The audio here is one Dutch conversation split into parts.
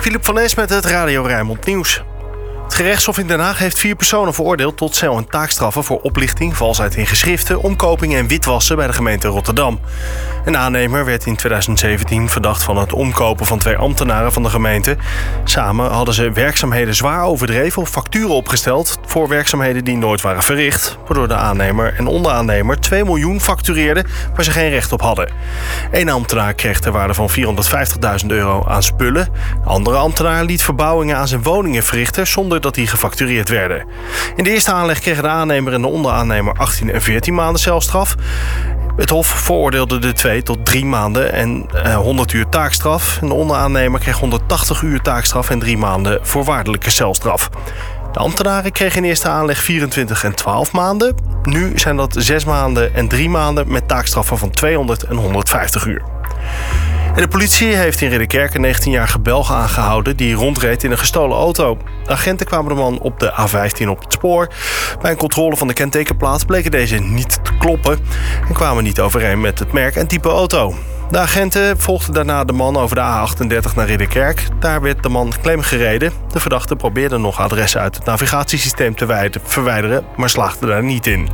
Philip van Es met het Radio Rijnmond Nieuws. Het gerechtshof in Den Haag heeft 4 personen veroordeeld tot cel- en taakstraffen voor oplichting, valsheid in geschriften, omkoping en witwassen bij de gemeente Rotterdam. Een aannemer werd in 2017 verdacht van het omkopen van 2 ambtenaren van de gemeente. Samen hadden ze werkzaamheden zwaar overdreven of facturen opgesteld voor werkzaamheden die nooit waren verricht, waardoor de aannemer en onderaannemer 2 miljoen factureerden waar ze geen recht op hadden. Eén ambtenaar kreeg ter waarde van €450.000 aan spullen. De andere ambtenaar liet verbouwingen aan zijn woningen verrichten zonder dat die gefactureerd werden. In de eerste aanleg kregen de aannemer en de onderaannemer 18 en 14 maanden celstraf. Het Hof veroordeelde de 2 tot 3 maanden en 100 uur taakstraf. En de onderaannemer kreeg 180 uur taakstraf en 3 maanden voorwaardelijke celstraf. De ambtenaren kregen in eerste aanleg 24 en 12 maanden. Nu zijn dat 6 maanden en 3 maanden met taakstraffen van 200 en 150 uur. En de politie heeft in Ridderkerk een 19-jarige Belg aangehouden die rondreed in een gestolen auto. De agenten kwamen de man op de A15 op het spoor. Bij een controle van de kentekenplaat bleken deze niet te kloppen en kwamen niet overeen met het merk en type auto. De agenten volgden daarna de man over de A38 naar Ridderkerk. Daar werd de man klem gereden. De verdachte probeerde nog adressen uit het navigatiesysteem te verwijderen, maar slaagde daar niet in.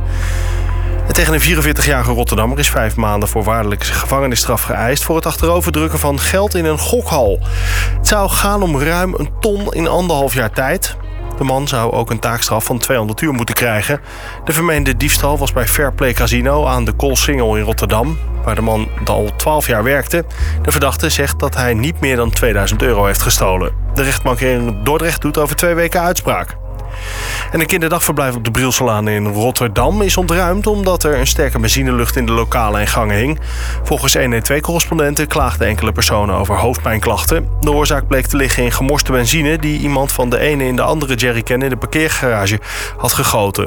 En tegen een 44-jarige Rotterdammer is 5 maanden voorwaardelijke gevangenisstraf geëist voor het achteroverdrukken van geld in een gokhal. Het zou gaan om ruim 1 ton in 1,5 jaar tijd. De man zou ook een taakstraf van 200 uur moeten krijgen. De vermeende diefstal was bij Fairplay Casino aan de Koolsingel in Rotterdam, waar de man al 12 jaar werkte. De verdachte zegt dat hij niet meer dan €2000 heeft gestolen. De rechtbank in Dordrecht doet over 2 weken uitspraak. En een kinderdagverblijf op de Brielselaan in Rotterdam is ontruimd omdat er een sterke benzinelucht in de lokalen en gangen hing. Volgens 112-correspondenten klaagden enkele personen over hoofdpijnklachten. De oorzaak bleek te liggen in gemorste benzine die iemand van de ene in de andere jerrycan in de parkeergarage had gegoten.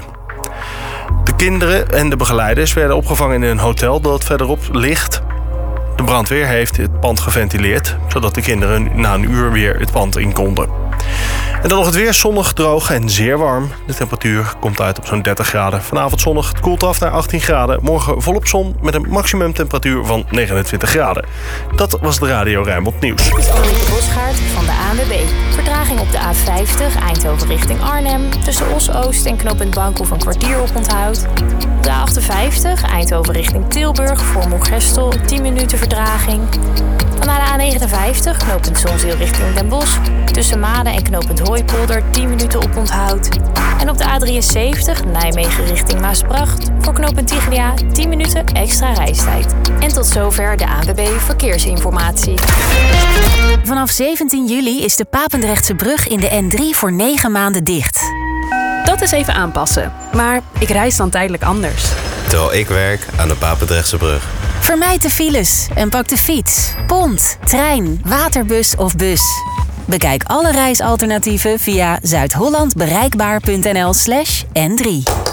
De kinderen en de begeleiders werden opgevangen in een hotel dat verderop ligt. De brandweer heeft het pand geventileerd, zodat de kinderen na een uur weer het pand in konden. En dan nog het weer, zonnig, droog en zeer warm. De temperatuur komt uit op zo'n 30 graden. Vanavond zonnig, het koelt af naar 18 graden. Morgen volop zon met een maximumtemperatuur van 29 graden. Dat was de Radio Rijnmond Nieuws. Dit is Annemieke Bosgaard van de ANWB. Vertraging op de A50 Eindhoven richting Arnhem. Tussen Os-Oost en knooppunt Bankhoef een kwartier op onthoud. De A58 Eindhoven richting Tilburg voor Moergestel 10 minuten vertraging. Dan naar de A59 knooppunt Zonzeel richting Den Bosch. Tussen Maden en knooppunt Hooipolder 10 minuten op onthoud. En op de A73 Nijmegen richting Maasbracht voor knooppunt Tigria 10 minuten extra reistijd. En tot zover de ANWB Verkeersinformatie. Vanaf 17 juli is de Papendrechtse brug in de N3 voor 9 maanden dicht. Dat is even aanpassen, maar ik reis dan tijdelijk anders. Terwijl ik werk aan de Papendrechtse brug. Vermijd de files en pak de fiets, pont, trein, waterbus of bus. Bekijk alle reisalternatieven via zuidhollandbereikbaar.nl/N3.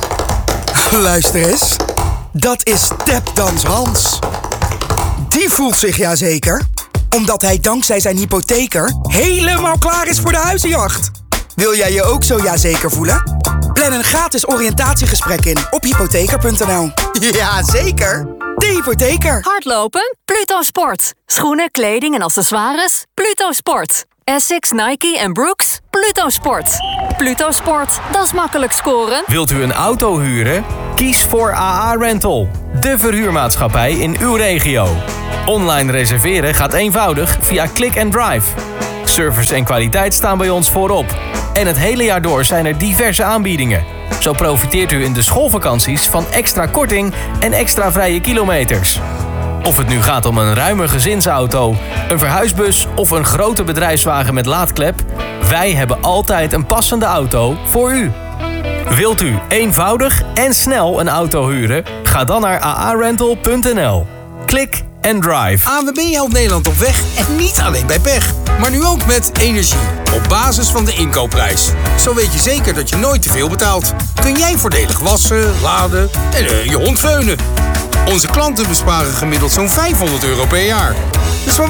Luister eens, dat is Tapdans Hans. Die voelt zich jazeker, omdat hij dankzij zijn hypotheker helemaal klaar is voor de huizenjacht. Wil jij je ook zo jazeker voelen? Plan een gratis oriëntatiegesprek in op hypotheker.nl. Jazeker, de hypotheker. Hardlopen? Pluto Sport. Schoenen, kleding en accessoires? Pluto Sport. Essex, Nike en Brooks? Pluto Sport. Pluto Sport, dat is makkelijk scoren. Wilt u een auto huren? Kies voor AA Rental, de verhuurmaatschappij in uw regio. Online reserveren gaat eenvoudig via Click and Drive. Service en kwaliteit staan bij ons voorop. En het hele jaar door zijn er diverse aanbiedingen. Zo profiteert u in de schoolvakanties van extra korting en extra vrije kilometers. Of het nu gaat om een ruime gezinsauto, een verhuisbus of een grote bedrijfswagen met laadklep, wij hebben altijd een passende auto voor u. Wilt u eenvoudig en snel een auto huren? Ga dan naar aarental.nl. Klik and drive. ANWB helpt Nederland op weg en niet alleen bij pech. Maar nu ook met energie. Op basis van de inkoopprijs. Zo weet je zeker dat je nooit te veel betaalt. Kun jij voordelig wassen, laden en je hond veunen. Onze klanten besparen gemiddeld zo'n €500 per jaar. Dus waar